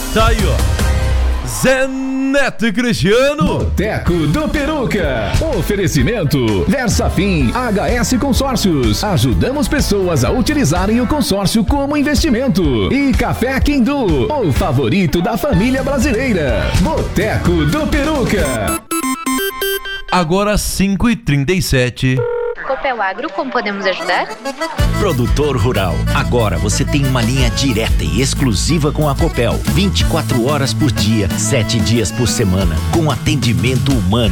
Tá aí, ó. Zé Neto e Cristiano. Boteco do Peruca. Oferecimento Versafim HS Consórcios. Ajudamos pessoas a utilizarem o consórcio como investimento. E Café Quindu, o favorito da família brasileira. Boteco do Peruca. Agora 5h37. Copel Agro, como podemos ajudar? Produtor rural, agora você tem uma linha direta e exclusiva com a Copel. 24 horas por dia, 7 dias por semana, com atendimento humano.